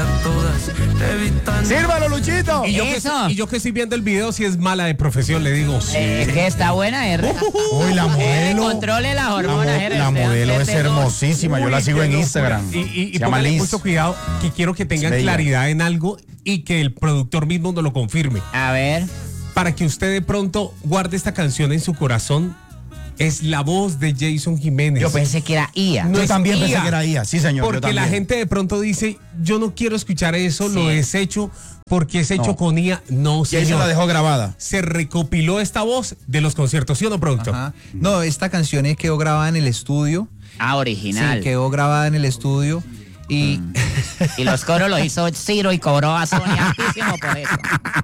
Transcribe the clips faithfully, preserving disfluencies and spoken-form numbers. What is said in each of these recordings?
¡Sírvalo, Luchito! Y yo, que, y yo que estoy viendo el video, si es mala de profesión, le digo sí. Eh, es que está buena, R. Uy, la modelo. Controle las hormonas, La, mo la modelo es hermosísima. Uy, yo la sigo en Instagram. Y, y, y póngale mucho cuidado, que quiero que tengan claridad en algo y que el productor mismo nos lo confirme. A ver. Para que usted de pronto guarde esta canción en su corazón, es la voz de Jason Jiménez. Yo pensé que era I A. No, yo también I A. pensé que era I A, sí señor. Porque la gente de pronto dice, yo no quiero escuchar eso, sí. Lo es hecho porque es hecho no. con I A. No, señor. Y ahí se la dejó grabada. Se recopiló esta voz de los conciertos, ¿sí o no, productor? Ajá. No, esta canción quedó grabada en el estudio. Ah, original. Sí, quedó grabada en el estudio. Y, mm. y los coros los hizo Ciro y cobró a Sony altísimo por eso.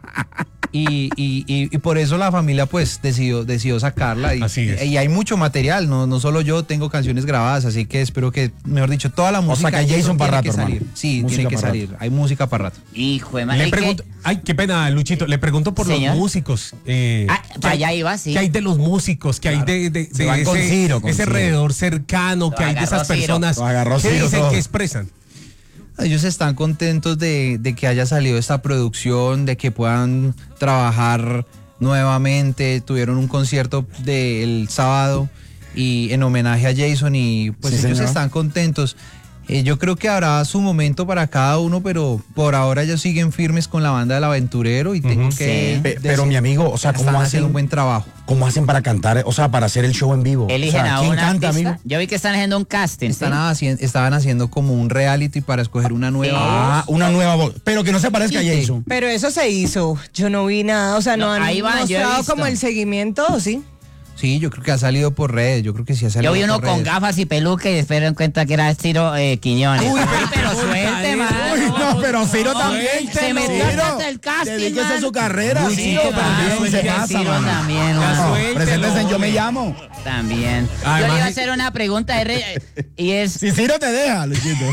Y, y, y, y por eso la familia pues decidió, decidió sacarla y, así es. Y hay mucho material, no, no solo yo tengo canciones grabadas, así que espero que, mejor dicho, toda la música. O sea, que Jason para rato, tiene que salir. hermano. Sí, música tiene que salir, rato. Hay música para rato. Hijo de madre. Le pregunto, ay, qué pena, Luchito, le pregunto por ¿Señor? Los músicos. Eh, ah, para allá iba, sí. ¿Qué hay de los músicos? ¿Qué claro. hay de, de, de ese, con Ciro, con ese alrededor cercano? ¿Qué hay de esas personas? ¿Qué Ciro dicen, todo. qué expresan? Ellos están contentos de, de que haya salido esta producción, de que puedan trabajar nuevamente. Tuvieron un concierto del sábado y en homenaje a Jason y pues sí, ellos señor. Están contentos. Eh, yo creo que habrá su momento para cada uno, pero por ahora ellos siguen firmes con la banda del Aventurero y uh-huh. tengo que... Sí. Pe pero mi amigo, o sea, ¿cómo están hacen haciendo un buen trabajo? ¿Cómo hacen para cantar, o sea, para hacer el show en vivo? Eligen o sea, a ¿quién una canta, artista? amigo? Yo vi que están haciendo un casting. Están ¿sí? haciendo, estaban haciendo como un reality para escoger una nueva sí. Ah, una nueva voz, pero que no se parezca a Jason. Pero eso se hizo, yo no vi nada, o sea, no, no han ahí va, mostrado como el seguimiento, ¿sí? Sí, yo creo que ha salido por redes, yo creo que sí ha salido. Yo vi uno por con redes. gafas y peluca y espero en cuenta que era Ciro eh, Quiñones. Uy, pero, pero suelte, man. Uy, no, pero Ciro no, también. Se metió hasta el casting, dedíquese a su carrera. Sí, Ciro también se pasa, Ciro man. también. No, preséntense en Yo Me Llamo. También. Además, yo le iba a hacer una pregunta R, y es... Si Ciro te deja, Luchito.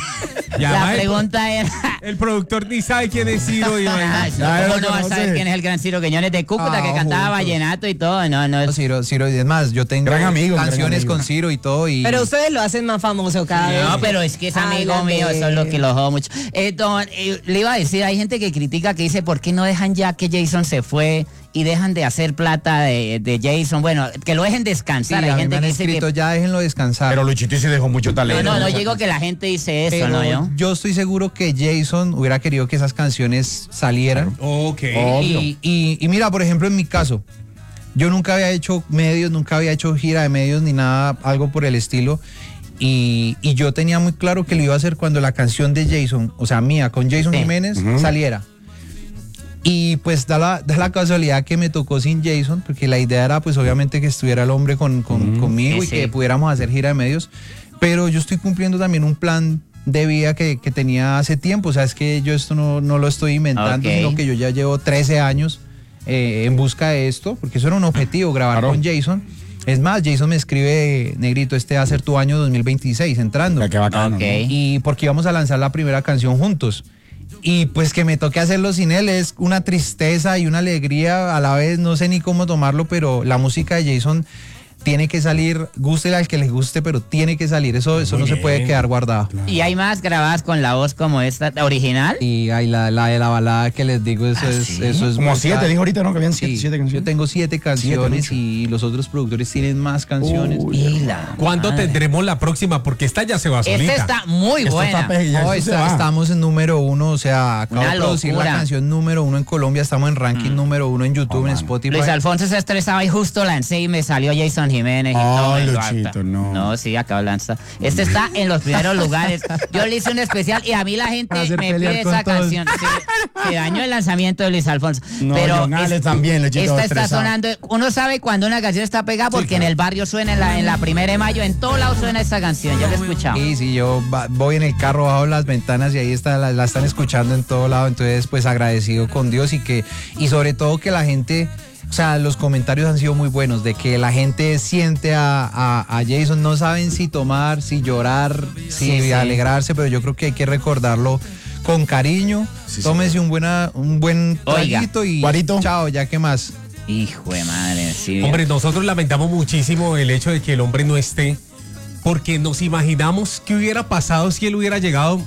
La pregunta era... El productor ni sabe quién es Ciro. Y ah, ¿Cómo no, no va a saber quién es el gran Ciro Quiñones de Cúcuta ah, que cantaba juntos. Vallenato y todo? No, no. no Ciro, Ciro, y es más, yo tengo gran amigo, canciones gran amigo. con Ciro y todo. Y... Pero ustedes lo hacen más famoso cada no, vez. No, pero es que es amigo Ay, mío, eso es lo que lo jodo mucho. Eh, don, eh, le iba a decir, hay gente que critica, que dice, ¿por qué no dejan ya que Jason se fue y dejan de hacer plata de, de Jason? Bueno, que lo dejen descansar. Sí, hay gente me que han dice escrito, que... ya déjenlo descansar. Pero Luchito sí dejó mucho talento. No, no, no, digo que la gente dice eso, pero ¿no? Yo? yo estoy seguro que Jason hubiera querido que esas canciones salieran. Ok. Y, y, y mira, por ejemplo, en mi caso, yo nunca había hecho medios, nunca había hecho gira de medios ni nada, algo por el estilo. Y, y yo tenía muy claro que lo iba a hacer cuando la canción de Jason, o sea, mía, con Jason sí. Jiménez, uh-huh. saliera. Y pues da la, da la casualidad que me tocó sin Jason, porque la idea era pues obviamente que estuviera el hombre con, con, uh-huh. conmigo sí, y sí. que pudiéramos hacer gira de medios. Pero yo estoy cumpliendo también un plan de vida que, que tenía hace tiempo. O sea, es que yo esto no, no lo estoy inventando, okay. sino que yo ya llevo trece años eh, en busca de esto, porque eso era un objetivo, grabar claro. con Jason. Es más, Jason me escribe, Negrito, este va a ser tu año dos mil veintiséis, entrando. Qué bacano, okay. ¿no? Y porque íbamos a lanzar la primera canción juntos. Y pues que me toque hacerlo sin él es una tristeza y una alegría a la vez, no sé ni cómo tomarlo, pero la música de Jason tiene que salir, guste al que le guste, pero tiene que salir, eso, eso no bien. Se puede quedar guardado. Claro. ¿Y hay más grabadas con la voz como esta, original? Y hay la, la de la balada que les digo, eso, ¿Ah, es, sí? eso es... Como siete, dijo ahorita, ¿no? Que habían siete, sí, siete canciones. Yo tengo siete canciones siete, y los otros productores tienen más canciones. Uy, y la ¿Cuándo madre. tendremos la próxima? Porque esta ya se va solita. Esta está muy Esto buena. Está ya, oh, está, estamos en número uno, o sea, acabo Una de producir locura. la canción número uno en Colombia, estamos en ranking mm. número uno en YouTube, oh, en Spotify. Luis Alfonso se estresaba y justo lancé y me salió Jason Jiménez y oh, todo. Luchito, no. No, sí, acabo de lanzar. Este está en los primeros lugares. Yo le hice un especial y a mí la gente me pide esa todos. canción. Sí, se dañó el lanzamiento de Luis Alfonso. No, pero es, también, Luchito, esta estresado. está sonando. Uno sabe cuando una canción está pegada porque sí, claro. en el barrio suena, en la, en la primera de mayo, en todo lado suena esta canción. Yo la he escuchado. Sí, sí, yo voy en el carro, bajo las ventanas y ahí está, la, la están escuchando en todo lado. Entonces, pues agradecido con Dios y que, y sobre todo que la gente. O sea, los comentarios han sido muy buenos, de que la gente siente a, a, a Jason, no saben si tomar, si llorar, si sí, sí. alegrarse, pero yo creo que hay que recordarlo con cariño. Sí, tómese sí. un, buena, un buen traguito y Guarito. Chao, ya que más. Hijo de madre, sí. Hombre, nosotros lamentamos muchísimo el hecho de que el hombre no esté, porque nos imaginamos qué hubiera pasado si él hubiera llegado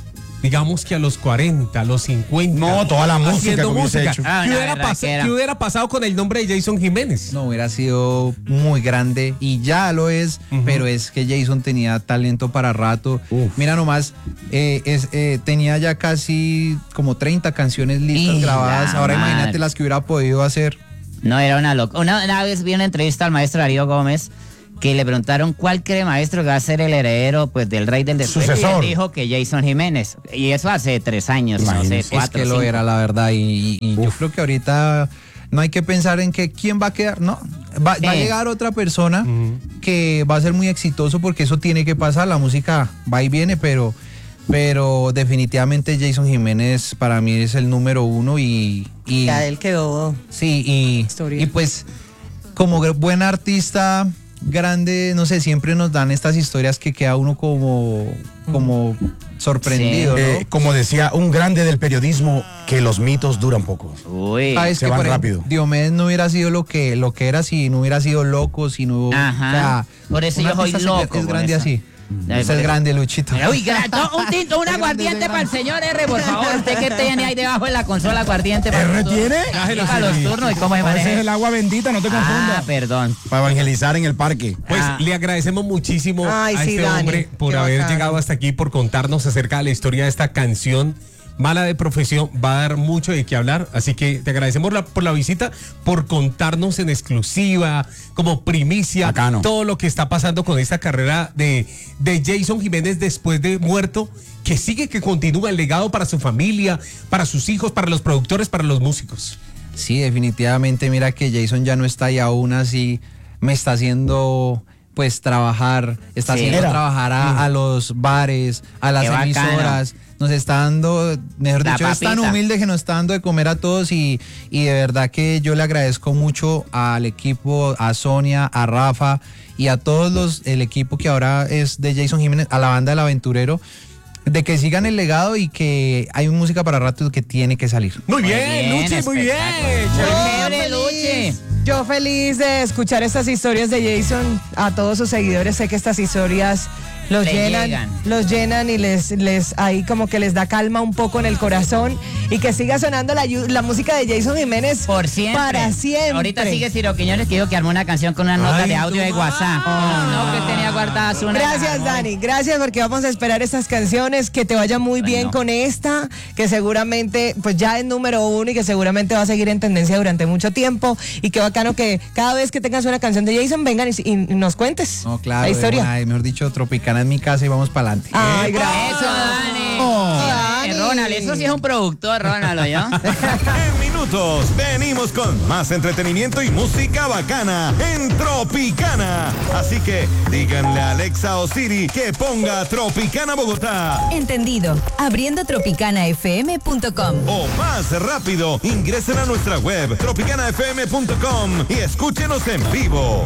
digamos que a los cuarenta, a los cincuenta. No, toda la música haciendo que hubiese música. hecho. Ah, ¿Qué, una hubiera verdad pas- que era. qué hubiera pasado con el nombre de Jason Jiménez? No, hubiera sido muy grande y ya lo es, Ujú. pero es que Jason tenía talento para rato. Mira nomás, eh, es, eh, tenía ya casi como treinta canciones listas Y grabadas. la Ahora madre. imagínate las que hubiera podido hacer. No, era una loca. Una, una vez vi una entrevista al maestro Darío Gómez que le preguntaron cuál cree maestro que va a ser el heredero pues del rey del después. Sucesor. Y él dijo que Jason Jiménez. Y eso hace tres años, no sé, Imagínese. cuatro, Es que lo cinco. era, la verdad. Y, y- y yo creo que ahorita no hay que pensar en que quién va a quedar. No, va, va a Sí. llegar otra persona que va a ser muy exitoso porque eso tiene que pasar. La música va y viene, pero, pero definitivamente Jason Jiménez para mí es el número uno. Y, y Ya él quedó. sí, y, Historia. y pues como gr- buen artista grande, no sé, siempre nos dan estas historias que queda uno como, como sorprendido, Sí. ¿no? Eh, como decía un grande del periodismo, que los mitos duran poco. Uy. Sabes se que van por ejemplo, rápido. Diomedes no hubiera sido lo que, lo que era si no hubiera sido loco, si no. Ajá. O sea, Por eso un yo soy artista se- loco Es con grande eso. así. Ay, Usted por es eso. grande, Luchito. Uy, gra- no, un tinto, un aguardiente para el señor R, por favor. ¿Usted qué tiene ahí debajo de la consola aguardiente? para ¿R los turnos? tiene? Sí, para los turnos y cómo se Ese es maneja. el agua bendita, no te Ah, confundas. perdón. Para evangelizar en el parque. Pues Ah. le agradecemos muchísimo Ay, a sí, este Dani, hombre por qué haber bacano. llegado hasta aquí, por contarnos acerca de la historia de esta canción. Mala de profesión, va a dar mucho de qué hablar, así que te agradecemos la- por la visita, por contarnos en exclusiva, como primicia, Bacano. todo lo que está pasando con esta carrera de, de Jason Jiménez después de muerto, que sigue, que continúa el legado para su familia, para sus hijos, para los productores, para los músicos. Sí, definitivamente. Mira que Jason ya no está y aún así me está haciendo pues trabajar, está Sí. haciendo Era. trabajar a, a los bares, a las Qué bacano. emisoras. Nos está dando, mejor La dicho, es tan papita. humilde que nos está dando de comer a todos y, y de verdad que yo le agradezco mucho al equipo, a Sonia, a Rafa y a todos los, el equipo que ahora es de Jason Jiménez, a la banda del Aventurero, de que sigan el legado y que hay música para rato que tiene que salir. Muy Muy bien, bien, Luchi, muy bien. espectacular. Yo Chévere, feliz, Luchi. yo feliz de escuchar estas historias de Jason. A todos sus seguidores sé que estas historias los Le llenan, llegan. los llenan y les, les ahí como que les da calma un poco en el corazón y que siga sonando la, yu- la música de Jason Jiménez Por siempre. para siempre. Ahorita sigue Ciro Quiñones que dijo que armó una canción con una nota Ay, de audio no de WhatsApp. No, que tenía guardadas una. Gracias, Dani. Gracias porque vamos a esperar estas canciones. Que te vaya muy bien Bueno. con esta, que seguramente pues ya es número uno y que seguramente va a seguir en tendencia durante mucho tiempo. Y qué bacano que cada vez que tengas una canción de Jason, vengan y, y nos cuentes No, claro, la de historia. una, y mejor dicho, Tropicana en mi casa y vamos para adelante. Ay, Eso, gracias. Dani. Oh, Sí, Dani. Ronald, eso sí es un productor, Ronald, ¿yo? En minutos venimos con más entretenimiento y música bacana en Tropicana. Así que díganle a Alexa o Siri que ponga Tropicana Bogotá. Entendido. Abriendo tropicana f m punto com. O más rápido, ingresen a nuestra web tropicana f m punto com y escúchenos en vivo.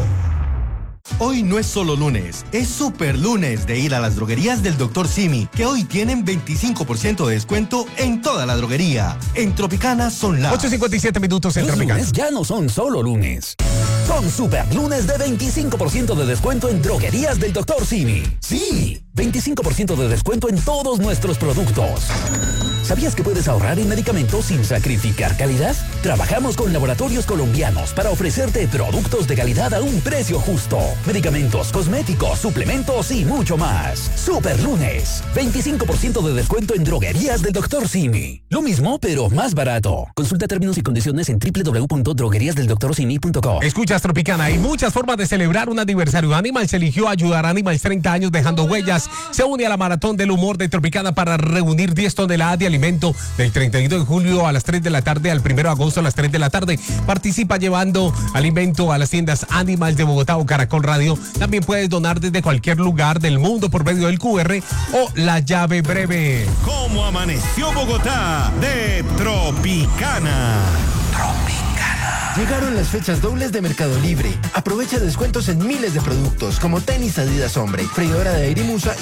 Hoy no es solo lunes, es super lunes de ir a las droguerías del doctor Simi, que hoy tienen veinticinco por ciento de descuento en toda la droguería. En Tropicana son las... ocho cincuenta y siete minutos en Los Tropicana. lunes ya no son solo lunes. Son super lunes de veinticinco por ciento de descuento en droguerías del doctor Simi. Sí, veinticinco por ciento de descuento en todos nuestros productos. ¿Sabías que puedes ahorrar en medicamentos sin sacrificar calidad? Trabajamos con laboratorios colombianos para ofrecerte productos de calidad a un precio justo. Medicamentos, cosméticos, suplementos y mucho más. Super lunes, veinticinco por ciento de descuento en droguerías del doctor Simi. Lo mismo, pero más barato. Consulta términos y condiciones en doble u doble u doble u punto droguerías del doctor simi punto com. Escuchas Tropicana. Hay muchas formas de celebrar un aniversario. Animals eligió ayudar a Animals treinta años dejando huellas. Se une a la maratón del humor de Tropicana para reunir diez toneladas de alimento del treinta y uno de julio a las tres de la tarde al primero de agosto a las tres de la tarde. Participa llevando alimento a las tiendas Animals de Bogotá o Caracol Radio. También puedes donar desde cualquier lugar del mundo por medio del Q R o la llave breve. ¿Cómo amaneció Bogotá? De Tropicana. Llegaron las fechas dobles de Mercado Libre. Aprovecha descuentos en miles de productos como tenis Adidas Hombre, freidora de aire y Musa